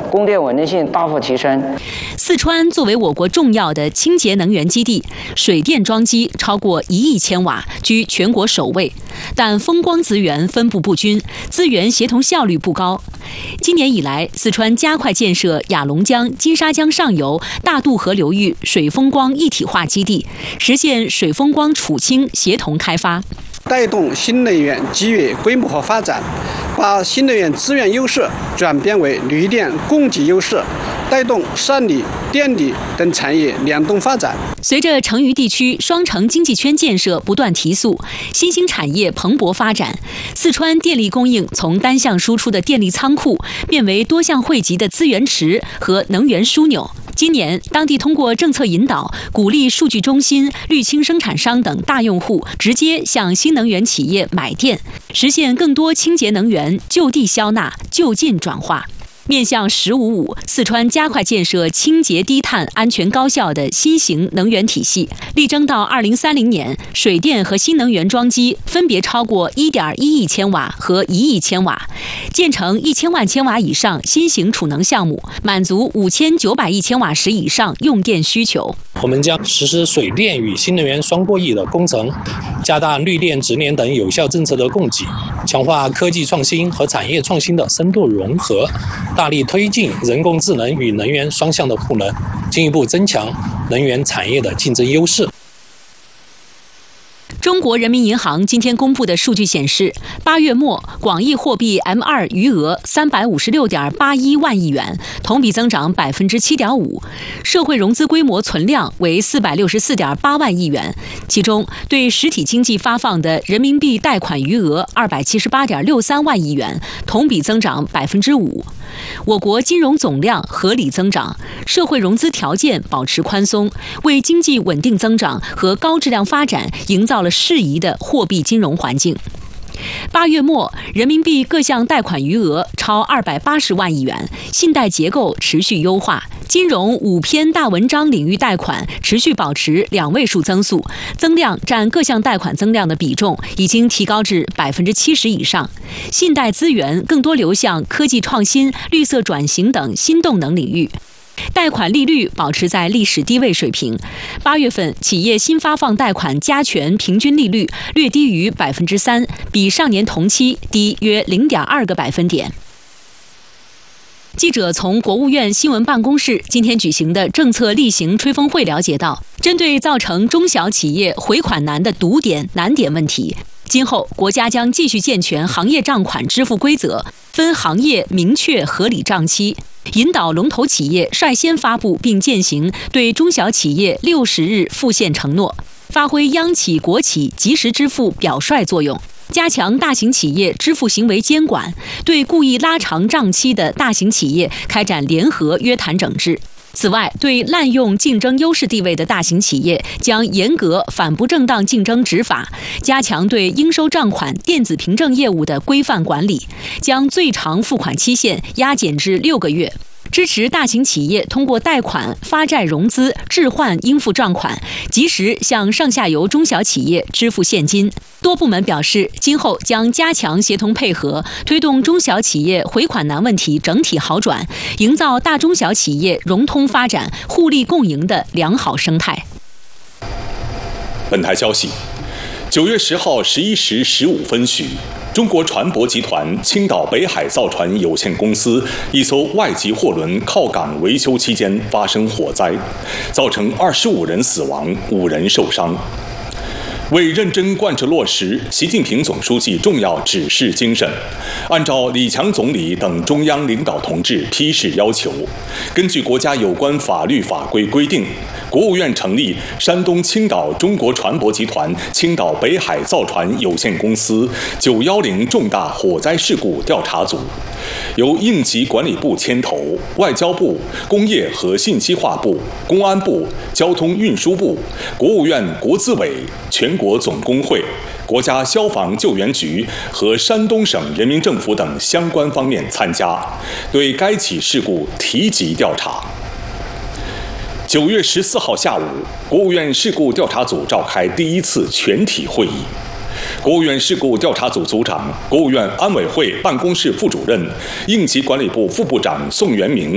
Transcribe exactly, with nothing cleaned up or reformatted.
供电稳定性大幅提升。 四川作为我国重要的清洁能源基地，水电装机超过一亿千瓦，居全国首位。但风光资源分布不均，资源协同效率不高。今年以来，四川加快建设雅龙江、金沙江上游大渡河流域水风光一体化基地，实现水风光储氢协同开发， 带动新能源基业规模化发展，把新能源资源优势转变为绿电供给优势，带动善锂、电锂等产业联动发展。 随着成渝地区双城经济圈建设不断提速，新兴产业蓬勃发展，四川电力供应从单向输出的电力仓库变为多项汇集的资源池和能源枢纽。今年，当地通过政策引导，鼓励数据中心、绿氢生产商等大用户直接向新能源企业买电，实现更多清洁能源就地消纳、就近转化。面向“十五五”，四川加快建设清洁低碳、安全高效的新型能源体系，力争到二零三零年，水电和新能源装机分别超过一点一亿千瓦和一亿千瓦，建成一千万千瓦以上新型储能项目，满足五千九百亿千瓦时以上用电需求。 我们将实施水电与新能源双获益的工程，加大绿电、直联等有效政策的供给，强化科技创新和产业创新的深度融合，大力推进人工智能与能源双向的赋能，进一步增强能源产业的竞争优势。 中国人民银行今天公布的数据显示，八月末广义货币 M 二 余额三百五十六点八一万亿元，同比增长百分之七点五；社会融资规模存量为四百六十四点八万亿元，其中对实体经济发放的人民币贷款余额二百七十八点六三万亿元，同比增长百分之五。我国金融总量合理增长，社会融资条件保持宽松，为经济稳定增长和高质量发展营造了适宜的货币金融环境。八月末，人民币各项贷款余额超二百八十万亿元，信贷结构持续优化，金融五篇大文章领域贷款持续保持两位数增速，增量占各项贷款增量的比重已经提高至百分之七十以上，信贷资源更多流向科技创新、绿色转型等新动能领域。贷款利率保持在历史低位水平，八月份企业新发放贷款加权平均利率略低于百分之三，比上年同期低约零点二个百分点。记者从国务院新闻办公室今天举行的政策例行吹风会了解到，针对造成中小企业回款难的堵点、难点问题，今后国家将继续健全行业账款支付规则，分行业明确合理账期，引导龙头企业率先发布并践行对中小企业六十日付现承诺，发挥央企国企及时支付表率作用，加强大型企业支付行为监管，对故意拉长账期的大型企业开展联合约谈整治。此外，对滥用竞争优势地位的大型企业，将严格反不正当竞争执法，加强对应收账款电子凭证业务的规范管理，将最长付款期限压减至六个月。支持大型企业通过贷款、发债融资置换应付账款，及时向上下游中小企业支付现金。多部门表示，今后将加强协同配合，推动中小企业回款难问题整体好转，营造大中小企业融通发展、互利共赢的良好生态。 本台消息，九月十号十一时十五分许，中国船舶集团青岛北海造船有限公司一艘外籍货轮靠港维修期间发生火灾，造成二十五人死亡、五人受伤。为认真贯彻落实习近平总书记重要指示精神，按照李强总理等中央领导同志批示要求，根据国家有关法律法规规定，国务院成立山东青岛中国船舶集团青岛北海造船有限公司九一零重大火灾事故调查组，由应急管理部牵头，外交部、工业和信息化部、公安部、交通运输部、国务院国资委、全国总工会、国家消防救援局和山东省人民政府等相关方面参加，对该起事故提级调查。九月十四号下午，国务院事故调查组召开第一次全体会议。国务院事故调查组组长、国务院安委会办公室副主任、应急管理部副部长宋元明